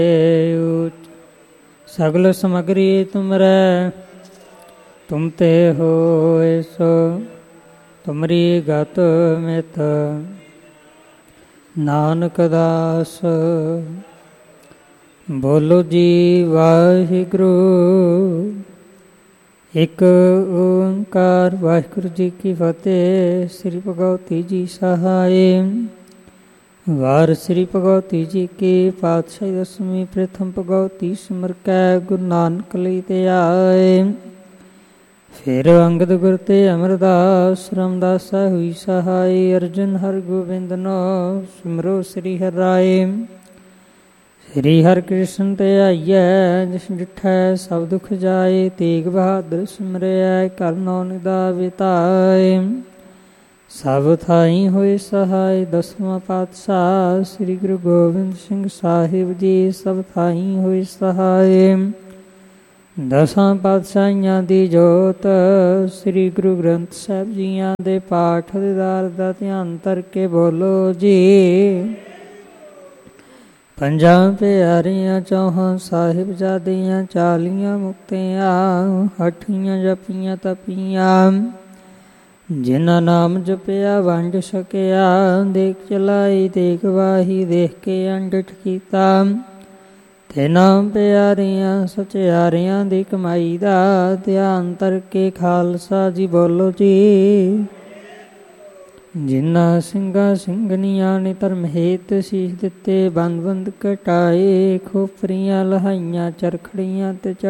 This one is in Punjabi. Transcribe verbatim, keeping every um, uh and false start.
ਸਗਲ ਸਮਗਰੀ ਤੁਮਰੈ, ਤੁਮ ਤੇ ਹੋਇ ਸੋ ਤੁਮਰੀ ਗਤ ਮਿਤ। ਨਾਨਕ ਦਾਸ ਬੋਲੋ ਜੀ ਵਾਹਿਗੁਰੂ। ਇੱਕ ਓੰਕਾਰ ਵਾਹਿਗੁਰੂ ਜੀ ਕੀ ਫਤਿਹ। ਸ੍ਰੀ ਭਗਵਤੀ ਜੀ ਸਹਾਇ। ਵਾਰ ਸ੍ਰੀ ਭਗਵਤੀ ਜੀ ਕੀ ਪਾਤਸ਼ਾਹੀ ਦਸਵੀਂ। ਪ੍ਰਥਮ ਭਗਵਤੀ ਸਿਮਰ ਕੈ ਗੁਰੂ ਨਾਨਕ ਲਈ ਤੇ ਆਏ। ਫਿਰ ਅੰਗਦ ਗੁਰ ਤੇ ਅਮਰਦਾਸ ਰਾਮਦਾਸਾ ਹੋਈ ਸਹਾਈ। ਅਰਜਨ ਹਰਿ ਗੋਬਿੰਦ ਨੋ ਸਿਮਰੋ ਸ੍ਰੀ ਹਰਿ ਰਾਏ। ਸ੍ਰੀ ਹਰਿ ਕ੍ਰਿਸ਼ਨ ਤੇ ਆਈਐ, ਜਿਸ ਡਿਠੈ ਸਭ ਦੁਖ ਜਾਏ। ਤੇਗ ਬਹਾਦਰ ਸਿਮਰਿਐ, ਕਰ ਨੌ ਨਿਧਾ ਬਿਤਾਏ। ਸਭ ਥਾਈ ਹੋਏ ਸਹਾਈ। ਦਸਵਾਂ ਪਾਤਸ਼ਾਹ ਸ੍ਰੀ ਗੁਰੂ ਗੋਬਿੰਦ ਸਿੰਘ ਸਾਹਿਬ ਜੀ ਸਭ ਥਾਈ ਹੋਏ ਸਹਾਈ। ਦਸਾਂ ਪਾਤਸ਼ਾਹੀਆਂ ਦੀ ਜੋਤ ਸ੍ਰੀ ਗੁਰੂ ਗ੍ਰੰਥ ਸਾਹਿਬ ਜੀਆਂ ਦੇ ਪਾਠ ਦੀਦਾਰ ਦਾ ਧਿਆਨ ਧਰ ਕੇ ਬੋਲੋ ਜੀ। ਪੰਜਾਂ ਪਿਆਰੀਆਂ ਚੌਹਾਂ ਸਾਹਿਬਜ਼ਾਦੀਆਂ, ਚਾਲੀਆਂ ਮੁਕਤਿਆਂ, ਅਠੀਆਂ ਜਪੀਆਂ ਤਪੀਆਂ। ਜਿਨ੍ਹਾਂ ਨਾਮ ਜਪਿਆ ਵੰਡ ਸਕਿਆ, ਦੇਖ ਚਲਾਈ ਦੇਖ ਵਾਹੀ, ਦੇਖ ਕੇ ਅੰਡਿਠ ਕੀਤਾ। ਤਿੰਨਾਂ ਪਿਆਰੀਆਂ ਸਚਿਆਰਿਆਂ ਦੀ ਕਮਾਈ ਦਾ ਧਿਆਨ ਧਰ ਕੇ ਖਾਲਸਾ ਜੀ ਬੋਲੋ ਜੀ। ਜਿਨ੍ਹਾਂ ਸਿੰਘਾਂ ਸਿੰਘਣੀਆਂ ਨੇ ਧਰਮ ਹੇਤ ਸੀਸ ਦਿੱਤੇ, ਬੰਦ ਬੰਦ ਕਟਾਏ, ਖੋਪਰੀਆਂ ਲਹਾਈਆਂ, ਚਰਖੜੀਆਂ ਤੇ